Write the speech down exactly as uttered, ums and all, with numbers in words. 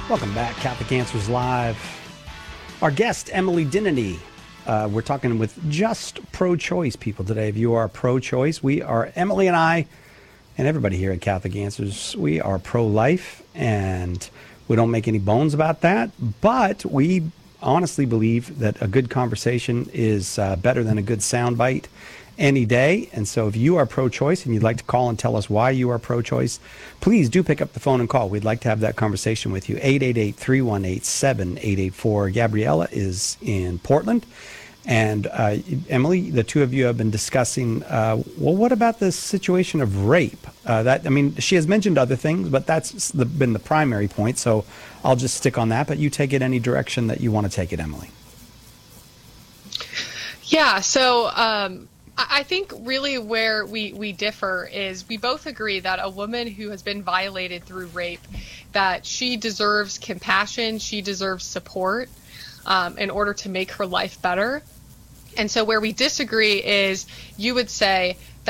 Welcome back, Catholic Answers Live. Our guest, Emily Dinany. Uh, we're talking with just pro-choice people today. If you are pro-choice, we are, Emily and I, and everybody here at Catholic Answers, we are pro-life, and we don't make any bones about that. But we honestly believe that a good conversation is uh, better than a good soundbite any day. And so if you are pro-choice and you'd like to call and tell us why you are pro-choice, please do pick up the phone and call. We'd like to have that conversation with you. eight eight eight, three one eight, seven eight eight four. Gabriella is in Portland. And uh, Emily, the two of you have been discussing, uh, well, what about the situation of rape? Uh, that I mean, she has mentioned other things, but that's the, been the primary point. So I'll just stick on that. But you take it any direction that you want to take it, Emily. Yeah, so um, I think really where we, we differ is we both agree that a woman who has been violated through rape, that she deserves compassion, she deserves support um, in order to make her life better. And so where we disagree is you would say